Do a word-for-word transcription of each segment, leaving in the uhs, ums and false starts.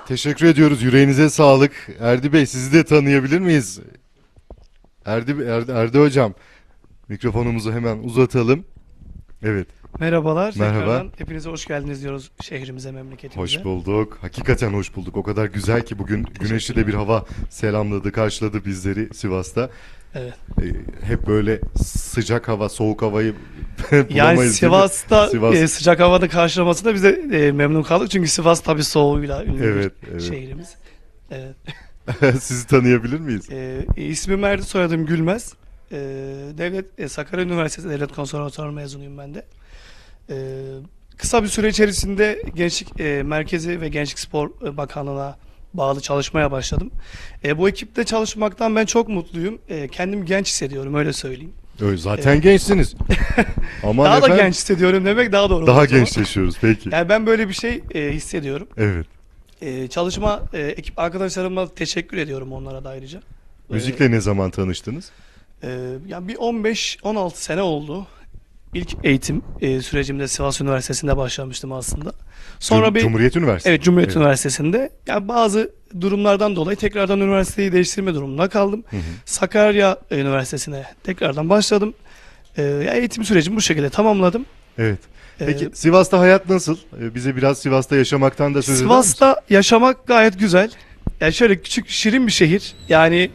Teşekkür ediyoruz. Yüreğinize sağlık. Erdi Bey, sizi de tanıyabilir miyiz? Erdi, Erdi, Erdi Hocam, mikrofonumuzu hemen uzatalım. Evet, Merhabalar, merhaba. tekrardan hepinize hoş geldiniz diyoruz şehrimize, memleketimize. Hoş bulduk. Hakikaten hoş bulduk. O kadar güzel ki bugün güneşli de bir hava selamladı, karşıladı bizleri Sivas'ta. Evet. Ee, hep böyle sıcak hava, soğuk havayı Yani bulamayız değil mi? Sivas'ta Sivas. e, sıcak havanın karşılamasında biz de e, memnun kaldık. Çünkü Sivas tabii soğuğuyla ünlü Evet, bir evet. şehrimiz. Evet. Sizi tanıyabilir miyiz? E, ismim Erdi, soyadım Gülmez. E, Devlet e, Sakarya Üniversitesi Devlet Konservatuarı mezunuyum ben de. E, Kısa bir süre içerisinde Gençlik e, Merkezi ve Gençlik Spor e, Bakanlığı'na bağlı çalışmaya başladım. E, bu ekipte çalışmaktan ben çok mutluyum. E, kendimi genç hissediyorum, öyle söyleyeyim. Öyle, zaten Evet. gençsiniz. Aman Daha da efendim, genç hissediyorum demek daha doğru. daha olur o zaman. gençleşiyoruz peki. Yani ben böyle bir şey e, hissediyorum. Evet. E, çalışma e, ekip arkadaşlarıma teşekkür ediyorum, onlara da ayrıca. Müzikle ne zaman tanıştınız? E, yani bir on beş on altı sene oldu. İlk eğitim e, sürecimde Sivas Üniversitesi'nde başlamıştım aslında. Sonra Cum- bir Cumhuriyet Üniversitesi. evet Cumhuriyet Evet. Üniversitesi'nde yani bazı durumlardan dolayı tekrardan üniversiteyi değiştirme durumunda kaldım. Hı hı. Sakarya Üniversitesi'ne tekrardan başladım. E, ya eğitim sürecimi bu şekilde tamamladım. Evet. Peki E, Sivas'ta hayat nasıl? Ee, Bize biraz Sivas'ta yaşamaktan da söz eder misin? Sivas'ta yaşamak gayet güzel. Yani şöyle küçük, şirin bir şehir. Yani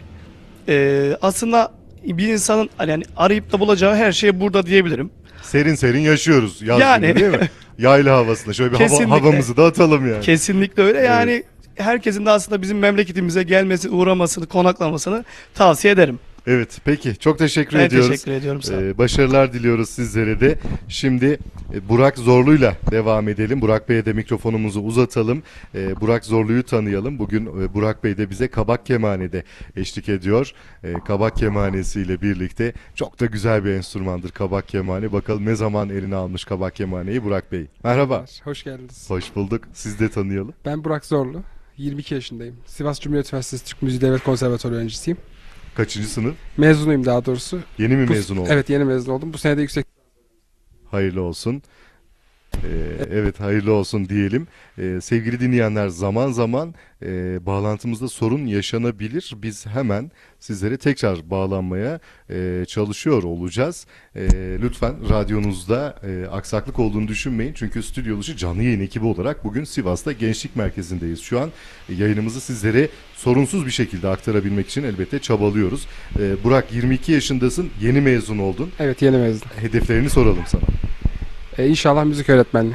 e, aslında bir insanın yani arayıp da bulacağı her şey burada diyebilirim. Serin serin yaşıyoruz yaz Yani. günü değil mi? Yayla havasında şöyle bir hava, Kesinlikle. havamızı da atalım yani. Kesinlikle öyle. Evet. Yani herkesin de aslında bizim memleketimize gelmesi, uğramasını, konaklamasını tavsiye ederim. Evet, peki çok teşekkür Ben ediyoruz. teşekkür ediyorum sana. Ee, başarılar diliyoruz sizlere de. Şimdi e, Burak Zorlu'yla devam edelim. Burak Bey'e de mikrofonumuzu uzatalım. Ee, Burak Zorlu'yu tanıyalım. Bugün e, Burak Bey de bize kabak kemanede eşlik ediyor. E, kabak kemanesiyle birlikte çok da güzel bir enstrümandır kabak kemane. Bakalım ne zaman eline almış kabak kemaneyi Burak Bey. Merhaba. Hoş geldiniz. Hoş bulduk. Siz de tanıyalım. Ben Burak Zorlu. yirmi iki yaşındayım. Sivas Cumhuriyet Üniversitesi Türk Müziği Devlet Konservatuarı öğrencisiyim. Kaçıncı sınıf? Mezunuyum daha doğrusu. Yeni mi Bu- mezun oldun? Evet, yeni mezun oldum. Bu sene de yüksek. Hayırlı olsun. Ee, evet hayırlı olsun diyelim. Ee, sevgili dinleyenler, zaman zaman e, bağlantımızda sorun yaşanabilir. Biz hemen sizlere tekrar bağlanmaya e, çalışıyor olacağız. E, lütfen radyonuzda e, aksaklık olduğunu düşünmeyin. Çünkü stüdyo dışı canlı yayın ekibi olarak bugün Sivas'ta Gençlik Merkezi'ndeyiz. Şu an e, yayınımızı sizlere sorunsuz bir şekilde aktarabilmek için elbette çabalıyoruz. E, Burak, yirmi iki yaşındasın, yeni mezun oldun. Evet, yeni mezun. Hedeflerini soralım sana. E, inşallah müzik öğretmenliği.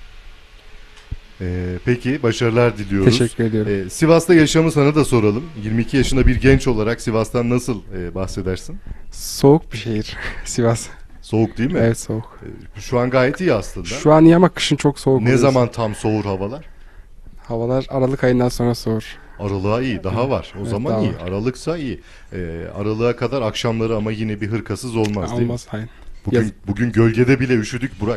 Ee, peki başarılar diliyoruz. Teşekkür ediyorum. Ee, Sivas'ta yaşamı sana da soralım. yirmi iki yaşında bir genç olarak Sivas'tan nasıl e, bahsedersin? Soğuk bir şehir Sivas. Soğuk değil mi? Evet, soğuk. Ee, Şu an gayet iyi aslında. Şu an iyi ama kışın çok soğuk Ne oluyor. zaman tam soğur havalar? Havalar Aralık ayından sonra soğur. Aralığa iyi, daha var. O Evet, zaman daha iyi. var. Aralıksa iyi. Ee, Aralığa kadar akşamları ama yine bir hırkasız olmaz değil mi? Olmaz, hayır. Bugün, Yaz- bugün gölgede bile üşüdük Burak.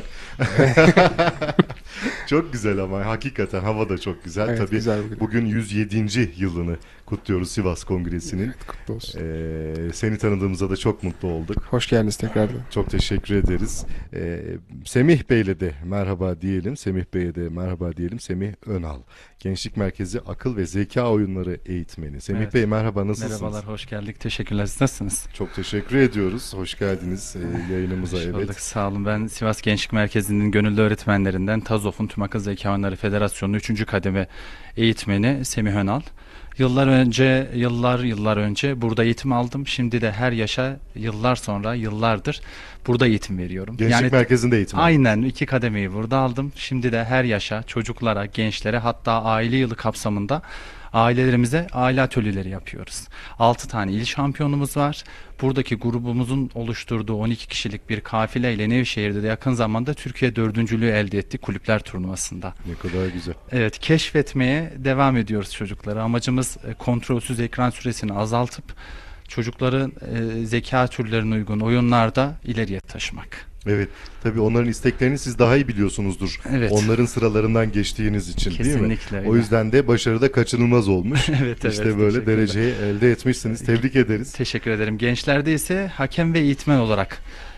Çok güzel ama hakikaten hava da çok güzel. Evet, Tabii güzel bugün. bugün yüz yedinci yılını kutluyoruz Sivas Kongresi'nin. Evet, kutlu olsun. Ee, seni tanıdığımıza da çok mutlu olduk. Hoş geldiniz tekrardan. Çok teşekkür ederiz. Ee, Semih Bey'le de merhaba diyelim. Semih Bey'e de merhaba diyelim. Semih Önal, Gençlik Merkezi Akıl ve Zeka Oyunları Eğitmeni. Semih Evet. Bey merhaba, nasılsınız? Merhabalar, hoş geldik. Teşekkürler. Siz nasılsınız? Çok teşekkür ediyoruz. Hoş geldiniz e, yayınımıza. Hoş Evet. bulduk. Sağ olun. Ben Sivas Gençlik Merkezi'nin gönüllü öğretmenlerinden TAZOF'un Tüm Akıl Zeka Oyunları Federasyonu'nun üçüncü kademe eğitmeni Semih Önal. Yıllar önce, yıllar yıllar önce burada eğitim aldım. Şimdi de her yaşa yıllar sonra, yıllardır burada eğitim veriyorum. Gençlik Merkezi'nde eğitim. Aynen, iki kademeyi burada aldım. Şimdi de her yaşa, çocuklara, gençlere, hatta aile yılı kapsamında ailelerimize aile atölyeleri yapıyoruz. altı tane il şampiyonumuz var. Buradaki grubumuzun oluşturduğu on iki kişilik bir kafile ile Nevşehir'de de yakın zamanda Türkiye dördüncülüğü elde ettik kulüpler turnuvasında. Ne kadar güzel. Evet, keşfetmeye devam ediyoruz çocukları. Amacımız e, kontrolsüz ekran süresini azaltıp çocukların e, zeka türlerine uygun oyunlarda ileriye taşımak. Evet. Tabii onların isteklerini siz daha iyi biliyorsunuzdur. Evet. Onların sıralarından geçtiğiniz için değil mi? Kesinlikle öyle. O yüzden de başarıda kaçınılmaz olmuş. Evet, evet, İşte böyle teşekkürler. dereceyi elde etmişsiniz. Tebrik ederiz. Teşekkür ederim. Gençlerde ise hakem ve eğitmen olarak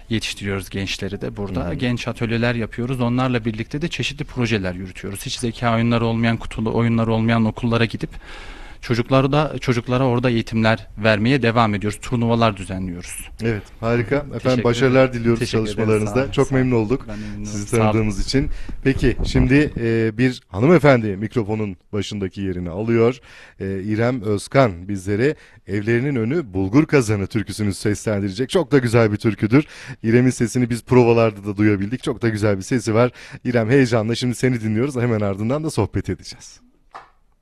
yetiştiriyoruz gençleri de burada. Hı hı. Genç atölyeler yapıyoruz. Onlarla birlikte de çeşitli projeler yürütüyoruz. Hiç zeka oyunları olmayan, kutulu oyunları olmayan okullara gidip çocukları da çocuklara orada eğitimler vermeye devam ediyoruz. Turnuvalar düzenliyoruz. Evet, harika. Efendim Teşekkür başarılar ederim. diliyoruz Teşekkür ederim. Sağ çalışmalarınızda. olun, Çok sağ olun. memnun olduk Ben de memnun sizi oldum. Sağ olun. tanıdığımız için. Peki şimdi e, bir hanımefendi mikrofonun başındaki yerini alıyor. E, İrem Özkan bizlere Evlerinin Önü Bulgur Kazanı türküsünü seslendirecek. Çok da güzel bir türküdür. İrem'in sesini biz provalarda da duyabildik. Çok da güzel bir sesi var. İrem heyecanla şimdi seni dinliyoruz. Hemen ardından da sohbet edeceğiz.